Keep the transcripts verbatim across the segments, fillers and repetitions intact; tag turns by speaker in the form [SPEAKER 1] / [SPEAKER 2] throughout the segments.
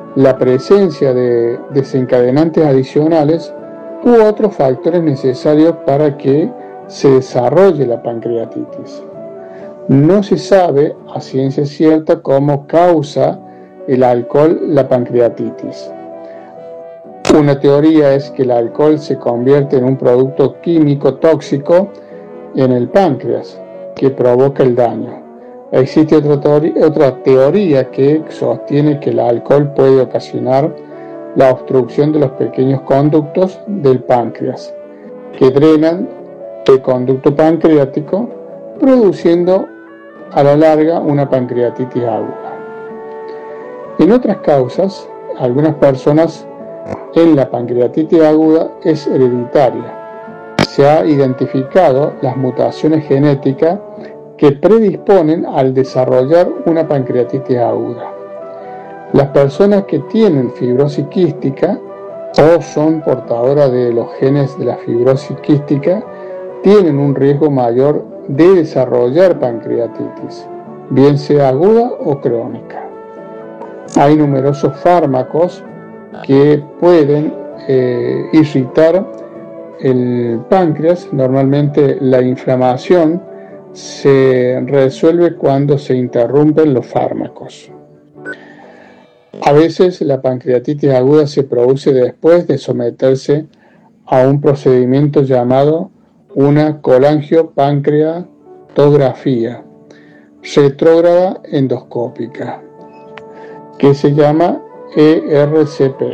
[SPEAKER 1] la presencia de desencadenantes adicionales u otros factores necesarios para que se desarrolle la pancreatitis. No se sabe a ciencia cierta cómo causa el alcohol la pancreatitis. Una teoría es que el alcohol se convierte en un producto químico tóxico en el páncreas que provoca el daño. Existe otra teoría, otra teoría que sostiene que el alcohol puede ocasionar la obstrucción de los pequeños conductos del páncreas que drenan el conducto pancreático, produciendo a la larga una pancreatitis aguda. En otras causas, algunas personas en la pancreatitis aguda es hereditaria. Se ha identificado las mutaciones genéticas que predisponen al desarrollar una pancreatitis aguda. Las personas que tienen fibrosis quística o son portadoras de los genes de la fibrosis quística tienen un riesgo mayor de desarrollar pancreatitis, bien sea aguda o crónica. Hay numerosos fármacos que pueden eh, irritar el páncreas. Normalmente la inflamación se resuelve cuando se interrumpen los fármacos. A veces la pancreatitis aguda se produce después de someterse a un procedimiento llamado una colangiopancreatografía retrógrada endoscópica, que se llama E R C P.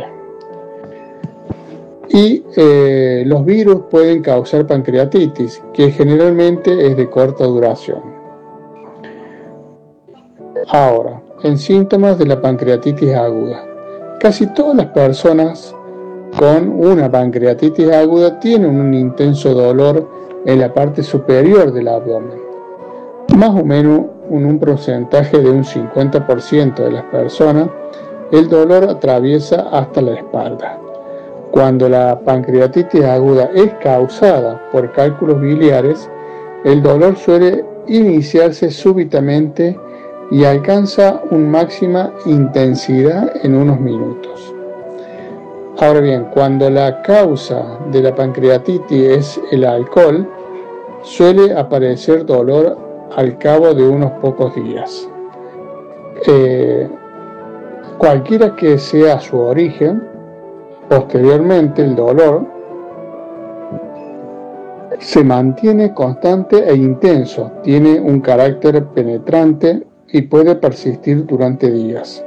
[SPEAKER 1] Y eh, los virus pueden causar pancreatitis, que generalmente es de corta duración. Ahora, en síntomas de la pancreatitis aguda. Casi todas las personas con una pancreatitis aguda tienen un intenso dolor en la parte superior del abdomen. Más o menos en un porcentaje de un cincuenta por ciento de las personas, el dolor atraviesa hasta la espalda. Cuando la pancreatitis aguda es causada por cálculos biliares, el dolor suele iniciarse súbitamente y alcanza una máxima intensidad en unos minutos. Ahora bien, cuando la causa de la pancreatitis es el alcohol, suele aparecer dolor al cabo de unos pocos días. Eh, cualquiera que sea su origen, posteriormente el dolor se mantiene constante e intenso, tiene un carácter penetrante y puede persistir durante días.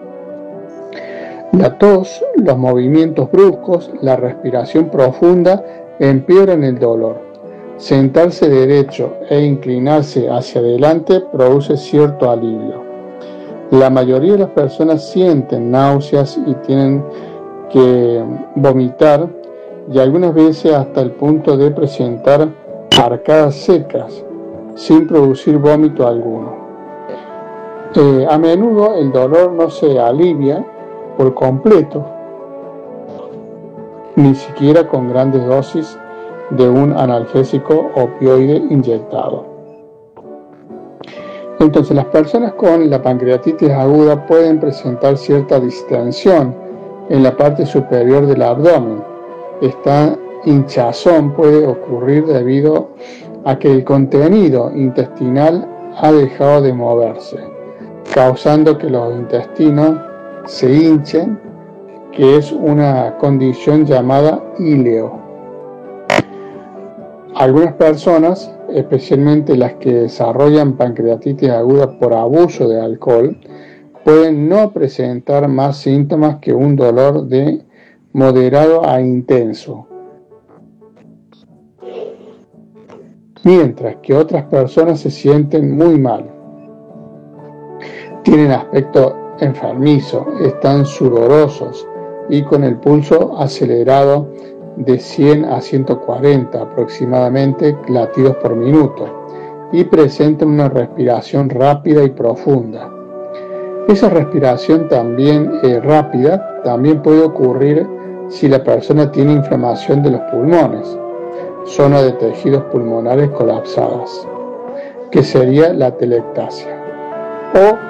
[SPEAKER 1] La tos, los movimientos bruscos, la respiración profunda empeoran el dolor. Sentarse derecho e inclinarse hacia adelante produce cierto alivio. La mayoría de las personas sienten náuseas y tienen que vomitar, y algunas veces hasta el punto de presentar arcadas secas, sin producir vómito alguno. Eh, a menudo el dolor no se alivia por completo, ni siquiera con grandes dosis de un analgésico opioide inyectado. Entonces, las personas con la pancreatitis aguda pueden presentar cierta distensión en la parte superior del abdomen. Esta hinchazón puede ocurrir debido a que el contenido intestinal ha dejado de moverse, causando que los intestinos se hinchen, que es una condición llamada íleo. Algunas personas, especialmente las que desarrollan pancreatitis aguda por abuso de alcohol, pueden no presentar más síntomas que un dolor de moderado a intenso, mientras que otras personas se sienten muy mal. Tienen aspecto enfermizo, están sudorosos y con el pulso acelerado de cien a ciento cuarenta aproximadamente latidos por minuto y presentan una respiración rápida y profunda. Esa respiración también eh, rápida también puede ocurrir si la persona tiene inflamación de los pulmones, zona de tejidos pulmonares colapsadas, que sería la atelectasia, o